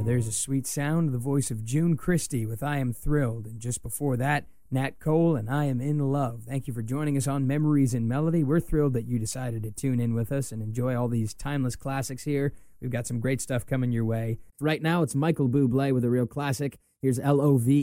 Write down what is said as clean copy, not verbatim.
there's a sweet sound, the voice of June Christie with I Am Thrilled. And just before that, Nat Cole and I Am in Love. Thank you for joining us on Memories in Melody. We're thrilled that you decided to tune in with us and enjoy all these timeless classics here. We've got some great stuff coming your way. Right now, it's Michael Bublé with a real classic. Here's Love.